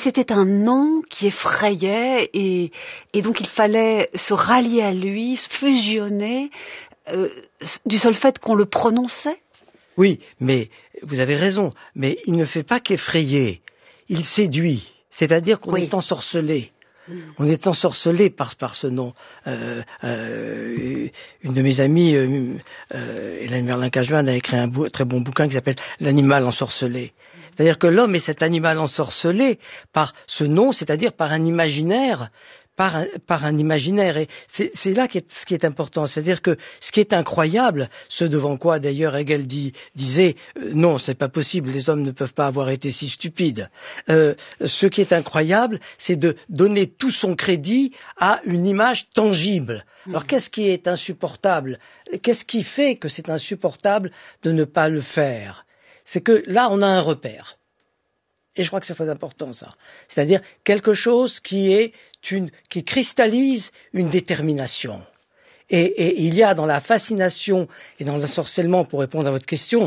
c'était un nom qui effrayait et donc il fallait se rallier à lui, se fusionner du seul fait qu'on le prononçait. Oui, mais vous avez raison, mais il ne fait pas qu'effrayer, il séduit, c'est-à-dire qu'on est ensorcelé. On est ensorcelé par ce nom. Une de mes amies, Hélène Merlin-Cajouan, a écrit un très bon bouquin qui s'appelle L'animal ensorcelé. C'est-à-dire que l'homme est cet animal ensorcelé par ce nom, c'est-à-dire par un imaginaire, par un imaginaire. Et c'est là ce qui est important. C'est-à-dire que ce qui est incroyable, ce devant quoi d'ailleurs Hegel disait non, c'est pas possible, les hommes ne peuvent pas avoir été si stupides. Ce qui est incroyable, c'est de donner tout son crédit à une image tangible. Alors qu'est-ce qui est insupportable? Qu'est-ce qui fait que c'est insupportable de ne pas le faire? C'est que là, on a un repère. Et je crois que c'est très important, ça. C'est-à-dire quelque chose qui cristallise une détermination. Et il y a dans la fascination et dans l'ensorcellement, pour répondre à votre question,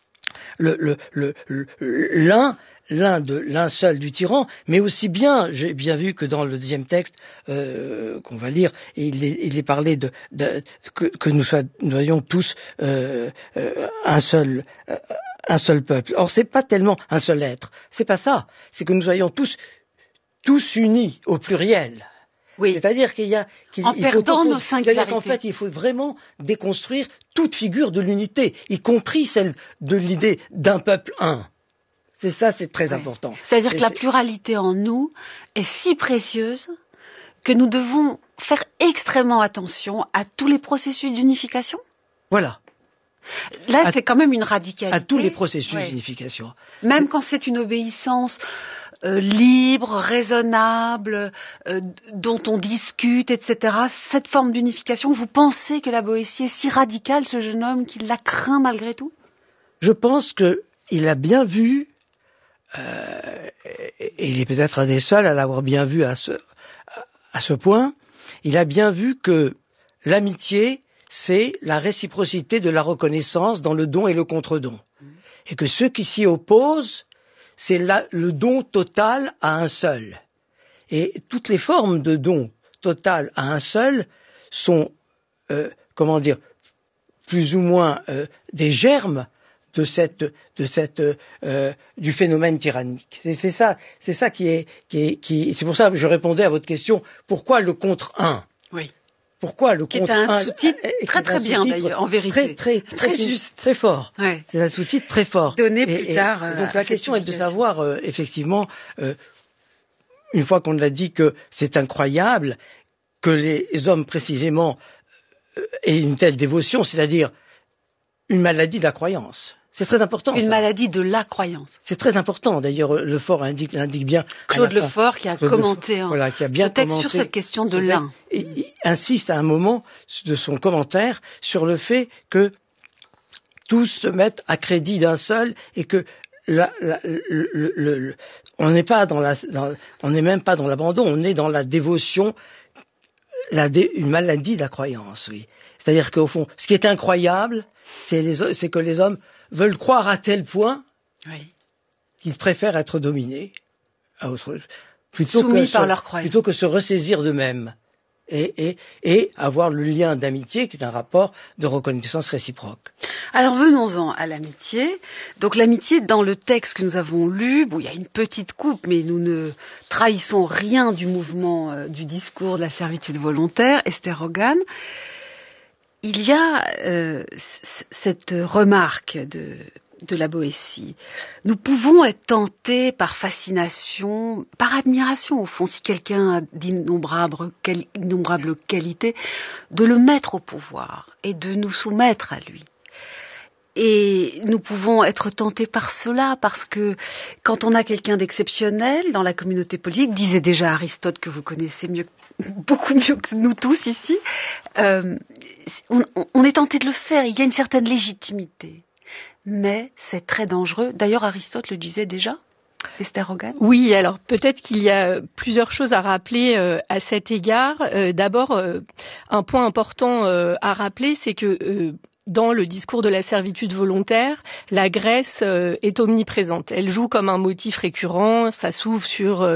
l'un seul du tyran, mais aussi bien, j'ai bien vu que dans le deuxième texte qu'on va lire, il est parlé que nous soyons tous un seul peuple. Or, c'est pas tellement un seul être, c'est pas ça. C'est que nous soyons tous unis au pluriel. Oui. C'est-à-dire en perdant nos singularités. C'est-à-dire qu'en fait, il faut vraiment déconstruire toute figure de l'unité, y compris celle de l'idée d'un peuple un. C'est ça, c'est très important. C'est-à-dire que la pluralité en nous est si précieuse que nous devons faire extrêmement attention à tous les processus d'unification. Voilà. Là, c'est quand même une radicalité. À tous les processus d'unification. Même quand c'est une obéissance libre, raisonnable, dont on discute, etc. Cette forme d'unification, vous pensez que la Boétie est si radicale, ce jeune homme, qu'il la craint malgré tout? Je pense qu'il a bien vu, et il est peut-être un des seuls à l'avoir bien vu à ce point, il a bien vu que l'amitié, c'est la réciprocité de la reconnaissance dans le don et le contre-don. Et que ceux qui s'y opposent, c'est le don total à un seul. Et toutes les formes de don total à un seul sont, plus ou moins des germes du phénomène tyrannique. C'est ça qui c'est pour ça que je répondais à votre question, pourquoi le contre un? Oui. Pourquoi le contre un? Qui est un sous-titre très bien d'ailleurs, en vérité. Très juste, très fort. Ouais. C'est un sous-titre très fort. Donné plus tard. Donc la question est de savoir, effectivement, une fois qu'on a dit que c'est incroyable que les hommes précisément aient une telle dévotion, c'est-à-dire une maladie de la croyance. C'est très important. Une maladie de la croyance. C'est très important. D'ailleurs, Lefort l'indique bien. Claude Lefort qui a commenté qui a bien ce texte sur cette question de l'un. Il insiste à un moment de son commentaire sur le fait que tous se mettent à crédit d'un seul et que on n'est même pas dans l'abandon, on est dans la dévotion, une maladie de la croyance, oui. C'est-à-dire qu'au fond, ce qui est incroyable, c'est que les hommes veulent croire à tel point qu'ils préfèrent être dominés plutôt que se ressaisir d'eux-mêmes et avoir le lien d'amitié qui est un rapport de reconnaissance réciproque. Alors venons-en à l'amitié. Donc l'amitié, dans le texte que nous avons lu, il y a une petite coupe, mais nous ne trahissons rien du mouvement du discours de la servitude volontaire, Esther Hogan. Il y a cette remarque de la Boétie. Nous pouvons être tentés par fascination, par admiration au fond, si quelqu'un a d'innombrables qualités, de le mettre au pouvoir et de nous soumettre à lui. Et nous pouvons être tentés par cela, parce que quand on a quelqu'un d'exceptionnel dans la communauté politique, disait déjà Aristote, que vous connaissez beaucoup mieux que nous tous ici, on est tenté de le faire, il y a une certaine légitimité. Mais c'est très dangereux. D'ailleurs, Aristote le disait déjà. Esther Hogan. Oui, alors peut-être qu'il y a plusieurs choses à rappeler à cet égard. D'abord, un point important à rappeler, c'est que dans le discours de la servitude volontaire, la Grèce est omniprésente. Elle joue comme un motif récurrent, ça s'ouvre sur